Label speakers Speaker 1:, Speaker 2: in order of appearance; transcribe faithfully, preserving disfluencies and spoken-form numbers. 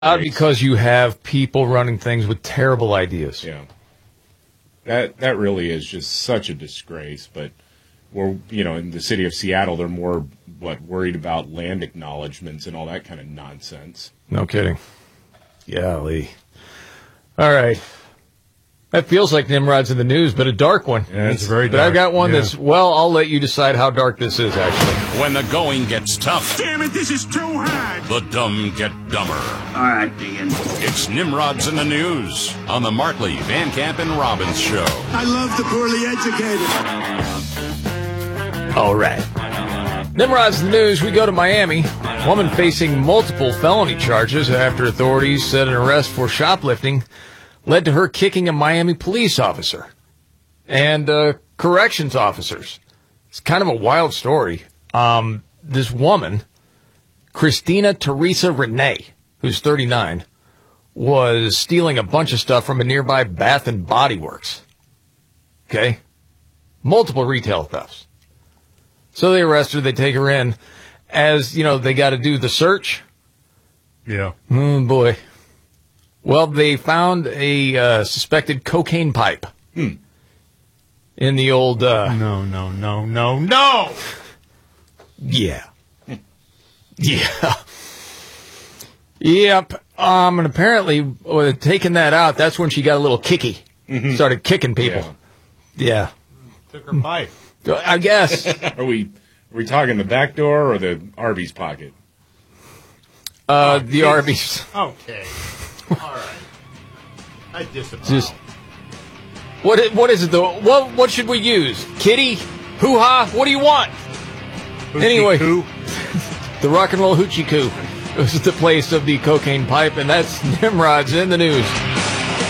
Speaker 1: Out because you have people running things with terrible ideas.
Speaker 2: Yeah. That that really is just such a disgrace. But we're, you know, in the city of Seattle, they're more, what, worried about land acknowledgments and all that kind of nonsense.
Speaker 1: No kidding. Golly. All right. That feels like Nimrod's in the news, but a dark one.
Speaker 3: Yeah, it's very dark.
Speaker 1: But I've got one
Speaker 3: yeah.
Speaker 1: that's, well, I'll let you decide how dark this is, actually.
Speaker 4: When the going gets tough.
Speaker 5: Damn it, this is too hard.
Speaker 4: The dumb get dumber.
Speaker 5: All right, Dean.
Speaker 4: It's Nimrod's in the News on the Martley, Van Camp, and Robbins Show.
Speaker 5: I love the poorly educated.
Speaker 1: All right. Nimrod's in the News. We go to Miami. Woman facing multiple felony charges after authorities said an arrest for shoplifting led to her kicking a Miami police officer and uh, corrections officers. It's kind of a wild story. Um, this woman, Christina Teresa Renee, who's thirty-nine, was stealing a bunch of stuff from a nearby Bath and Body Works. Okay? Multiple retail thefts. So they arrest her. They take her in. As, you know, they got to do the search.
Speaker 3: Yeah.
Speaker 1: Oh, boy. Well, they found a uh, suspected cocaine pipe
Speaker 2: Hmm.
Speaker 1: in the old... Uh,
Speaker 3: No, no, no, no, no!
Speaker 1: yeah. Yeah. Yep. Um, and apparently, with taking that out, that's when she got a little kicky.
Speaker 2: Mhm.
Speaker 1: Started kicking people. Yeah.
Speaker 3: Took her pipe.
Speaker 1: I guess.
Speaker 2: Are we are we talking the back door or the Arby's pocket?
Speaker 1: Uh, the Arby's.
Speaker 3: Okay. All right. I disavow.
Speaker 1: Just what? i- What is it though? What? What should we use? Kitty? Hoo ha? What do you want?
Speaker 3: Hoochie
Speaker 1: anyway.
Speaker 3: coo.
Speaker 1: The rock and roll hoochie coo. This is the place of the cocaine pipe, and that's Nimrod's in the News.